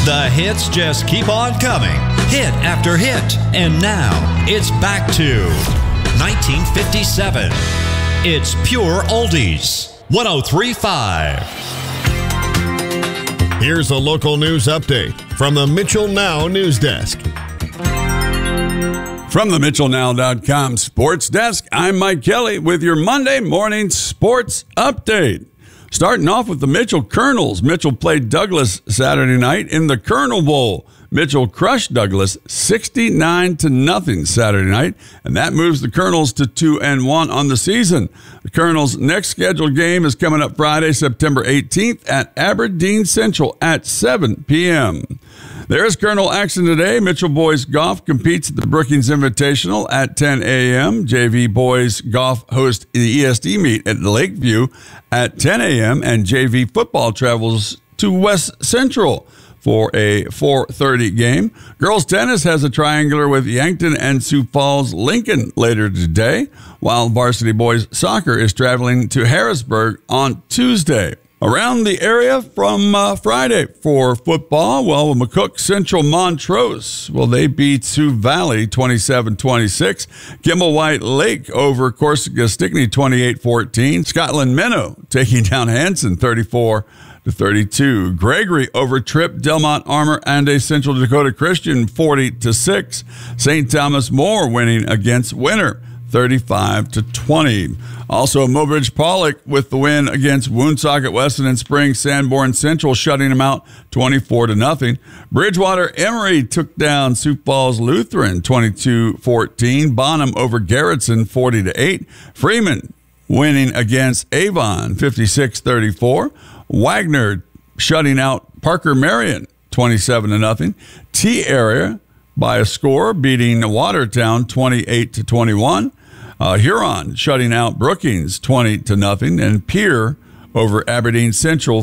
The hits just keep on coming, hit after hit. And now, it's back to 1957. It's Pure Oldies, 103.5. Here's a local news update from the Mitchell Now News Desk. From the MitchellNow.com Sports Desk, I'm Mike Kelly with your Monday morning sports update. Starting off with the Mitchell Colonels. Mitchell played Douglas Saturday night in the Colonel Bowl. Mitchell crushed Douglas 69-0 Saturday night, and that moves the Colonels to 2-1 on the season. The Colonels' next scheduled game is coming up Friday, September 18th at Aberdeen Central at 7 p.m. There is Colonel action today. Mitchell Boys Golf competes at the Brookings Invitational at 10 a.m. JV Boys Golf hosts the ESD meet at Lakeview at 10 a.m. And JV Football travels to West Central for a 4:30 game. Girls tennis has a triangular with Yankton and Sioux Falls Lincoln later today, while varsity boys soccer is traveling to Harrisburg on Tuesday. Around the area from Friday for football, well, McCook Central Montrose, well, they beat Sioux Valley 27-26. Kimball White Lake over Corsica Stickney 28-14. Scotland Minnow taking down Hanson 34-32. Gregory over Tripp Delmont Armor and a Central Dakota Christian 40-6. St. Thomas More winning against Winter 35-20. Also, Mobridge Pollock with the win against Woonsocket Weston and Spring Sanborn Central, shutting them out 24-0. Bridgewater Emory took down Sioux Falls Lutheran 22-14. Bonham over Garrettson 40-8. Freeman winning against Avon 56-34. Wagner shutting out Parker Marion 27-0. T-Area by a score beating Watertown 28-21. Huron shutting out Brookings 20-0, and Pierre over Aberdeen Central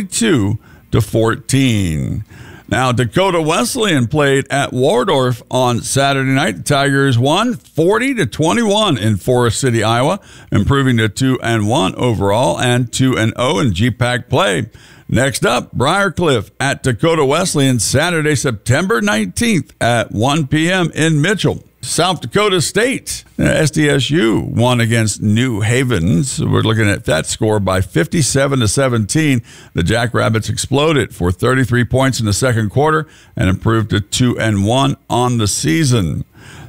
42-14. Now, Dakota Wesleyan played at Waldorf on Saturday night. The Tigers won 40-21 in Forest City, Iowa, improving to 2-1 overall and 2-0 in GPAC play. Next up, Briarcliff at Dakota Wesleyan Saturday, September 19th at 1 p.m. in Mitchell. South Dakota State, SDSU won against New Havens. We're looking at that score by 57-17. The Jackrabbits exploded for 33 points in the second quarter and improved to 2-1 on the season.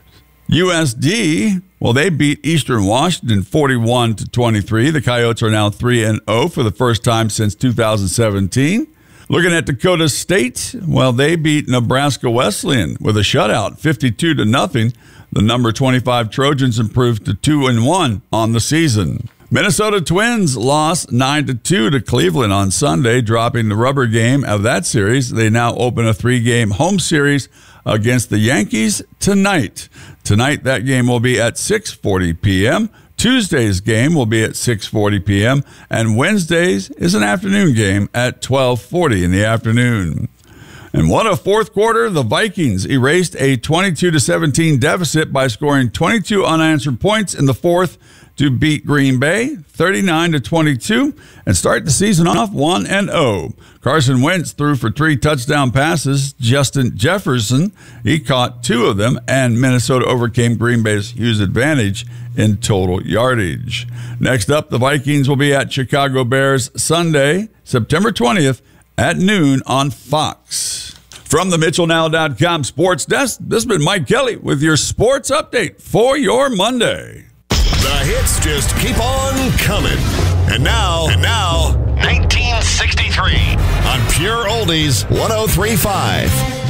USD, well, they beat Eastern Washington 41-23. The Coyotes are now 3-0 for the first time since 2017. Looking at Dakota State, well, they beat Nebraska Wesleyan with a shutout, 52-0. The number 25 Trojans improved to 2-1 on the season. Minnesota Twins lost 9-2 to Cleveland on Sunday, dropping the rubber game of that series. They now open a 3-game home series against the Yankees tonight. Tonight, that game will be at 6:40 p.m. Tuesday's game will be at 6:40 p.m. and Wednesday's is an afternoon game at 12:40 in the afternoon. And what a fourth quarter. The Vikings erased a 22-17 deficit by scoring 22 unanswered points in the fourth to beat Green Bay 39-22 and start the season off 1-0. Carson Wentz threw for 3 touchdown passes. Justin Jefferson, he caught 2 of them, and Minnesota overcame Green Bay's huge advantage in total yardage. Next up, the Vikings will be at Chicago Bears Sunday, September 20th at noon on Fox. From the MitchellNow.com Sports Desk, this has been Mike Kelly with your sports update for your Monday. The hits just keep on coming. And now, 1963 on Pure Oldies 103.5.